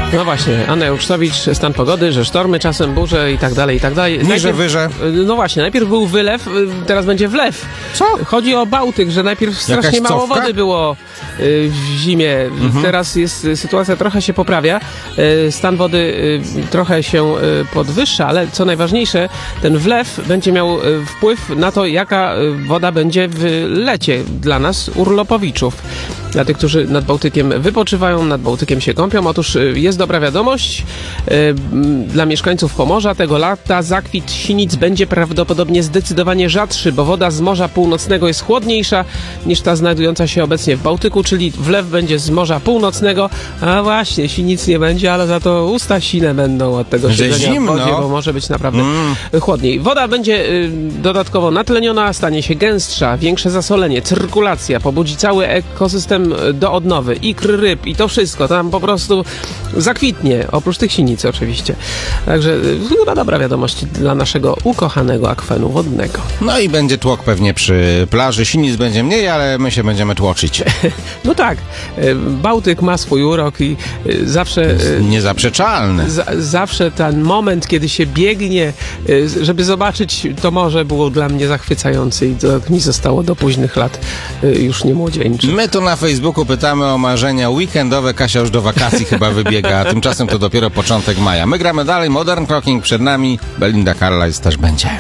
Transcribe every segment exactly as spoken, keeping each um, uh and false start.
No właśnie, Anna Juksztowicz, stan pogody, że sztormy, czasem burze i tak dalej, i tak dalej. Niże, wyże. No właśnie, najpierw był wylew, teraz będzie wlew. Co? Chodzi o Bałtyk, że najpierw strasznie Jakaś mało cofka? wody było y, w zimie. Mhm. Teraz jest, sytuacja trochę się poprawia. Y, stan wody y, trochę się y, podwyższa, ale co najważniejsze, ten wlew będzie miał y, wpływ na to, jaka y, woda będzie w lecie dla nas, urlopowiczów. Dla tych, którzy nad Bałtykiem wypoczywają, nad Bałtykiem się kąpią. Otóż y, jest dobra wiadomość. Y, dla mieszkańców Pomorza tego lata zakwit sinic będzie prawdopodobnie zdecydowanie rzadszy, bo woda z Morza Północnego jest chłodniejsza niż ta znajdująca się obecnie w Bałtyku, czyli wlew będzie z Morza Północnego, a właśnie, sinic nie będzie, ale za to usta sine będą od tego Że siedzenia zimno. w wodzie, bo może być naprawdę Mm. chłodniej. Woda będzie y, dodatkowo natleniona, stanie się gęstsza, większe zasolenie, cyrkulacja, pobudzi cały ekosystem do odnowy, ikr ryb i to wszystko tam po prostu zakwitnie, oprócz tych sinic oczywiście. Także y, chyba dobra wiadomość dla naszego ukochanego akwenu wodnego. No i będzie tłok pewnie przy plaży. Sinic będzie mniej, ale my się będziemy tłoczyć. No tak, y, Bałtyk ma swój urok i y, zawsze... y, Niezaprzeczalny. Z, zawsze ten moment, kiedy się biegnie, y, żeby zobaczyć to morze, było dla mnie zachwycający i to mi zostało do późnych lat y, już nie młodzieńczy. My tu na Facebooku pytamy o marzenia weekendowe. Kasia już do wakacji chyba wybiega, a tymczasem to dopiero początek maja. My gramy dalej, Modern Talking przed nami, Belinda Carlisle też będzie.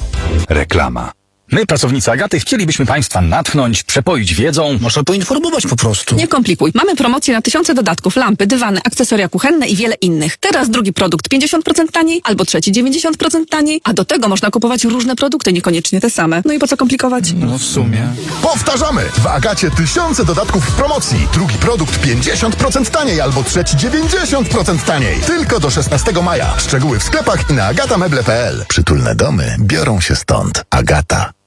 Reklama. My, pracownicy Agaty, chcielibyśmy Państwa natchnąć, przepoić wiedzą. Można poinformować po prostu. Nie komplikuj. Mamy promocję na tysiące dodatków, lampy, dywany, akcesoria kuchenne i wiele innych. Teraz drugi produkt pięćdziesiąt procent taniej, albo trzeci dziewięćdziesiąt procent taniej, a do tego można kupować różne produkty, niekoniecznie te same. No i po co komplikować? No w sumie. Powtarzamy! W Agacie tysiące dodatków w promocji. Drugi produkt pięćdziesiąt procent taniej albo trzeci dziewięćdziesiąt procent taniej. Tylko do szesnastego maja. Szczegóły w sklepach i na agata meble kropka p l. Przytulne domy biorą się stąd. Agata.